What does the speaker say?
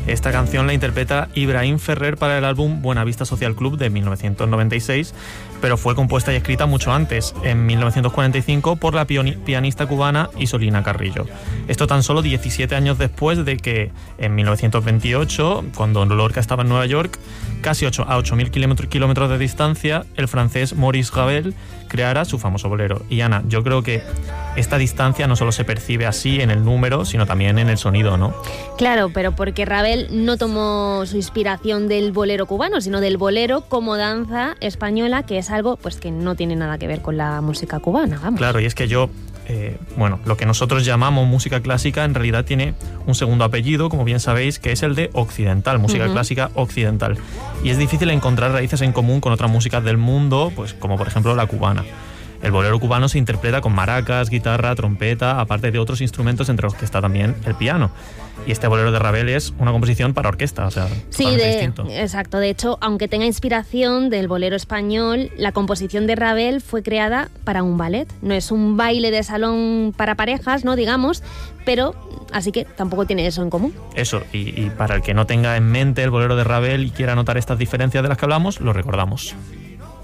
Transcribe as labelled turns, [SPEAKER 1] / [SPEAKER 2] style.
[SPEAKER 1] Esta canción la interpreta Ibrahim Ferrer para el álbum Buenavista Social Club de 1996, pero fue compuesta y escrita mucho antes, en 1945, por la pianista cubana Isolina Carrillo. Esto tan solo 17 años después de que, en 1928, cuando Lorca estaba en Nueva York, casi a 8.000 kilómetros de distancia, el francés Maurice Ravel creara su famoso bolero. Y Ana, yo creo que esta distancia no solo se percibe así en el número, sino también en el sonido, ¿no?
[SPEAKER 2] Claro, pero porque Ravel no tomó su inspiración del bolero cubano, sino del bolero como danza española, que es algo pues que no tiene nada que ver con la música cubana, vamos.
[SPEAKER 1] Claro, y es que lo que nosotros llamamos música clásica en realidad tiene un segundo apellido, como bien sabéis, que es el de occidental, música clásica occidental. Y es difícil encontrar raíces en común con otras músicas del mundo, pues como por ejemplo la cubana. El bolero cubano se interpreta con maracas, guitarra, trompeta, aparte de otros instrumentos entre los que está también el piano. Y este bolero de Ravel es una composición para orquesta, o sea, totalmente distinto.
[SPEAKER 2] Exacto. De hecho, aunque tenga inspiración del bolero español, la composición de Ravel fue creada para un ballet. No es un baile de salón para parejas, ¿no? Digamos, pero así que tampoco tiene eso en común.
[SPEAKER 1] Eso, y para el que no tenga en mente el bolero de Ravel y quiera notar estas diferencias de las que hablamos, lo recordamos.